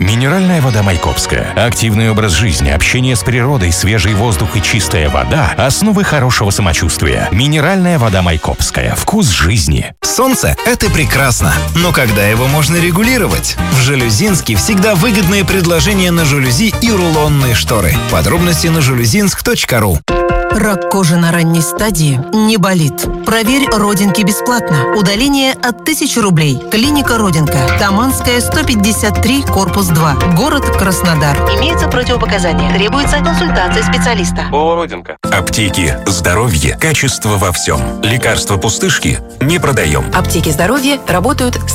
Минеральная вода Майкопская. Активный образ жизни, общение с природой, свежий воздух и чистая вода – основы хорошего самочувствия. Минеральная вода Майкопская. Вкус жизни. Солнце – это прекрасно, но когда его можно регулировать? В Жалюзинске всегда выгодные предложения на жалюзи и рулонные шторы. Подробности на жалюзинск.ру. Рак кожи на ранней стадии не болит. Проверь родинки бесплатно. Удаление от 1000 рублей. Клиника Родинка. Таманская, 153, корпус 2. Город Краснодар. Имеются противопоказания. Требуется консультация специалиста. ООО «Родинка». Аптеки. Здоровье. Качество во всем. Лекарства пустышки не продаем. Аптеки здоровья работают с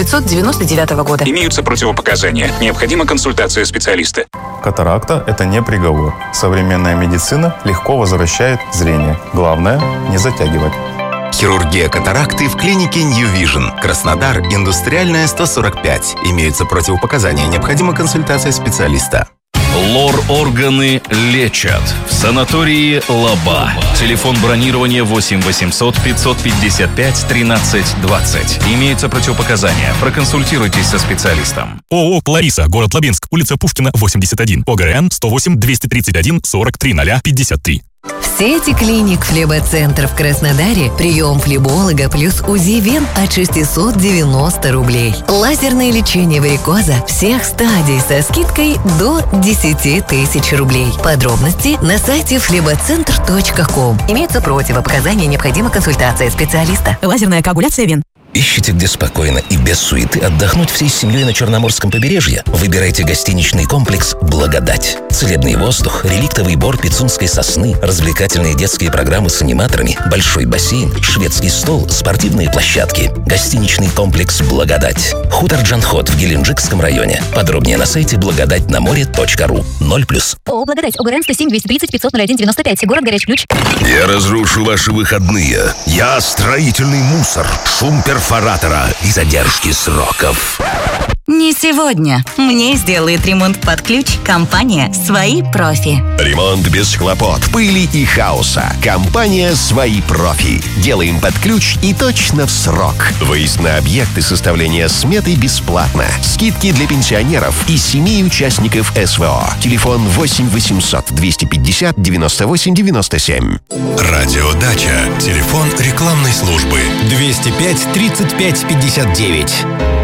1999 года. Имеются противопоказания. Необходима консультация специалиста. Катаракта – это не приговор. Современная медицина легко возвращает зрение. Главное – не затягивать. Хирургия катаракты в клинике New Vision. Краснодар, Индустриальная, 145. Имеются противопоказания. Необходима консультация специалиста. Лор-органы лечат. В санатории «Лаба». Телефон бронирования 8 800 555 13 20. Имеются противопоказания. Проконсультируйтесь со специалистом. ООО «Клариса», город Лабинск, улица Пушкина, 81. ОГРН 108 231 43 053. В сети клиник «Флебоцентр» в Краснодаре прием флеболога плюс УЗИ вен от 690 рублей. Лазерное лечение варикоза всех стадий со скидкой до 10 тысяч рублей. Подробности на сайте fleboцентр.com. Имеются противопоказания, необходима консультация специалиста. Лазерная коагуляция вен. Ищете, где спокойно и без суеты отдохнуть всей семьей на Черноморском побережье? Выбирайте гостиничный комплекс «Благодать». Целебный воздух, реликтовый бор пицунской сосны, развлекательные детские программы с аниматорами, большой бассейн, шведский стол, спортивные площадки. Гостиничный комплекс «Благодать». Хутор Джанхот в Геленджикском районе. Подробнее на сайте благодатьнаморе.ру. 0+. ООО «Благодать», ОГРН 107 230 500 01 95. Город Горячий Ключ. Я разрушу ваши выходные. Я строительный мусор. Шум перфоратора и задержки сроков. Не сегодня. Мне сделает ремонт под ключ компания «Свои профи». Ремонт без хлопот, пыли и хаоса. Компания «Свои профи». Делаем под ключ и точно в срок. Выезд на объект и составление сметы бесплатно. Скидки для пенсионеров и семей участников СВО. Телефон 8 800 250 98 97. Радиодача. Телефон рекламной службы 205 35 59.